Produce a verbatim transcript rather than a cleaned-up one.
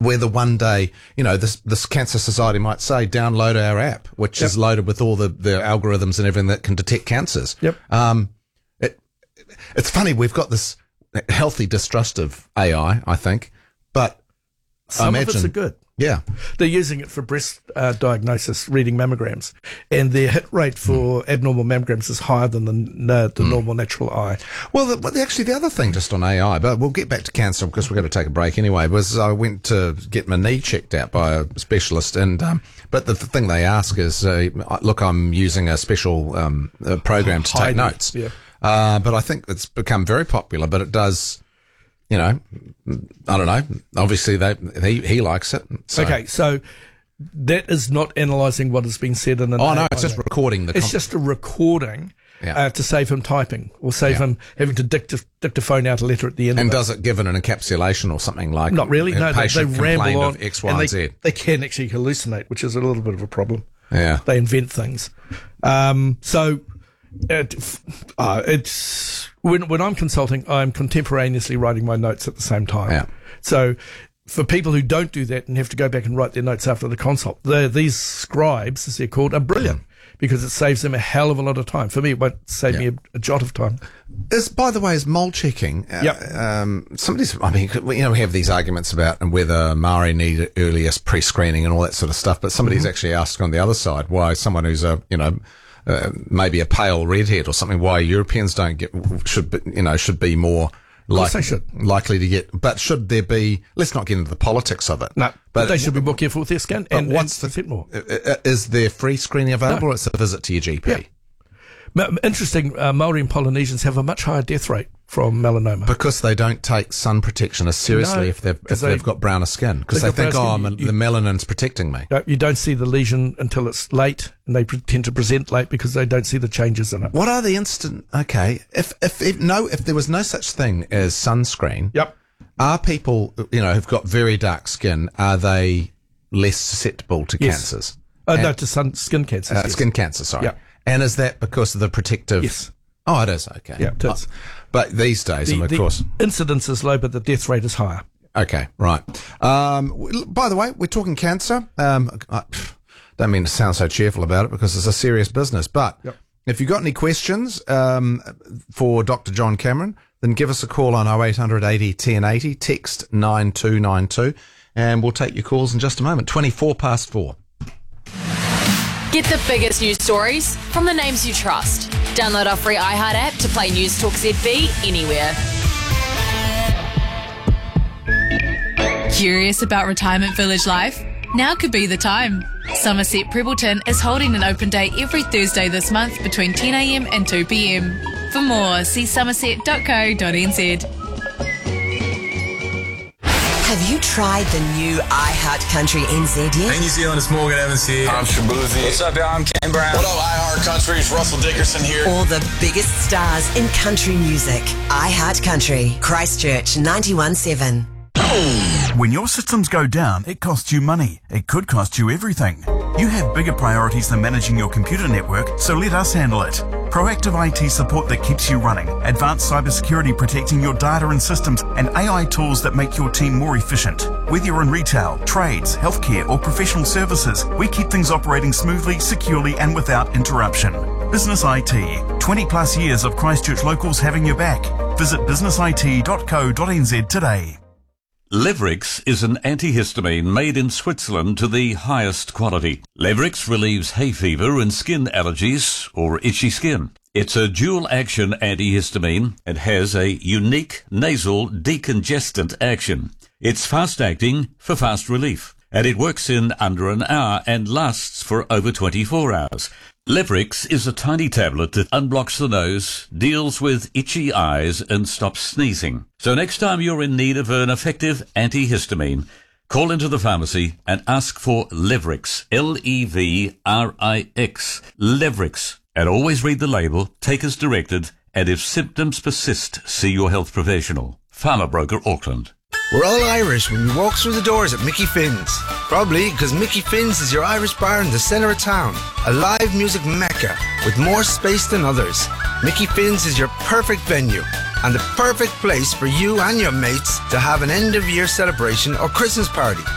whether one day, you know, this this Cancer Society might say, download our app, which yep. is loaded with all the, the algorithms and everything that can detect cancers. Yep. Um, it, it's funny, we've got this healthy distrust of A I, I think, but some I imagine, of it's are good. Yeah. They're using it for breast uh, diagnosis, reading mammograms, and their hit rate for mm. abnormal mammograms is higher than the, uh, the mm. normal natural eye. Well, the, actually, the other thing just on A I, but we'll get back to cancer because we're going to take a break anyway, was I went to get my knee checked out by a specialist, and um, but the thing they ask is, uh, look, I'm using a special um, a program to take notes. Yeah. Uh, but I think it's become very popular, but it does... You know, I don't know. Obviously, they he, he likes it. So. Okay, so that is not analysing what has been said in an. Oh no, it's just recording the. It's con- just a recording yeah. uh, to save him typing or save yeah. him having to dict- dictaphone out a letter at the end. And of it. does it give it an encapsulation or something like? Not really. No, they, they ramble on. Of X, Y, and and they, Z. They can actually hallucinate, which is a little bit of a problem. Yeah, they invent things. Um, so. It, uh, it's when when I'm consulting, I'm contemporaneously writing my notes at the same time. Yeah. So for people who don't do that and have to go back and write their notes after the consult, these scribes, as they're called, are brilliant because it saves them a hell of a lot of time. For me, it won't save yeah. me a, a jot of time. Is, by the way, is mole checking? Uh, yep. Um, somebody's, I mean, you know, we have these arguments about whether Maori need earliest pre-screening and all that sort of stuff, but somebody's mm-hmm. actually asked on the other side why someone who's a, you know, Uh, maybe a pale redhead or something. Why Europeans don't get should be, you know should be more like, likely to get. But should there be? Let's not get into the politics of it. No, but they should be more careful with their skin. And what's and the more? Is there free screening available? No. Or it's a visit to your G P? Yeah. Interesting. Uh, Maori and Polynesians have a much higher death rate from melanoma because they don't take sun protection as seriously no, if they've if they, they've got browner skin because they think, oh, skin, you, the melanin's protecting me. No, you don't see the lesion until it's late, and they tend to present late because they don't see the changes in it. What are the instant? Okay, if if, if no, if there was no such thing as sunscreen, yep. Are people you know who've got very dark skin? Are they less susceptible to yes. cancers? Uh, and, no, to sun, skin cancers. Uh, yes. Skin cancer, sorry. Yep. And is that because of the protective? Yes. Oh, it is. Okay. Yeah, it is. Oh, but these days, the, and of the course. incidence is low, but the death rate is higher. Okay, right. Um, by the way, we're talking cancer. Um, I don't mean to sound so cheerful about it because it's a serious business, but yep. if you've got any questions um, for Doctor John Cameron, then give us a call on oh eight hundred eighty ten eighty, text nine two nine two, and we'll take your calls in just a moment. twenty-four past four. Get the biggest news stories from the names you trust. Download our free iHeart app to play News Talk Z B anywhere. Curious about retirement village life? Now could be the time. Somerset Prebbleton is holding an open day every Thursday this month between ten a.m. and two p.m. For more, see somerset dot co dot n z. Have you tried the new iHeart Country N Z yet? Hey New Zealand, it's Morgan Evans here. I'm Shabuzi. What's up, y'all? I'm Ken Brown. What up, iHeart Country? It's Russell Dickerson here. All the biggest stars in country music. iHeart Country, Christchurch ninety-one seven. When your systems go down, it costs you money. It could cost you everything. You have bigger priorities than managing your computer network, so let us handle it. Proactive I T support that keeps you running, advanced cybersecurity protecting your data and systems, and A I tools that make your team more efficient. Whether you're in retail, trades, healthcare, or professional services, we keep things operating smoothly, securely, and without interruption. Business I T, twenty plus years of Christchurch locals having your back. Visit business I T dot co dot n z today. Levrix is an antihistamine made in Switzerland to the highest quality. Levrix relieves hay fever and skin allergies or itchy skin. It's a dual-action antihistamine and has a unique nasal decongestant action. It's fast-acting for fast relief, and it works in under an hour and lasts for over twenty-four hours. Levrix is a tiny tablet that unblocks the nose, deals with itchy eyes, and stops sneezing. So next time you're in need of an effective antihistamine, call into the pharmacy and ask for Levrix, L E V R I X, Levrix. And always read the label, take as directed, and if symptoms persist, see your health professional. Farmer Broker Auckland. We're all Irish when we walk through the doors at Mickey Finn's. Probably because Mickey Finn's is your Irish bar in the centre of town. A live music mecca with more space than others. Mickey Finn's is your perfect venue and the perfect place for you and your mates to have an end-of-year celebration or Christmas party.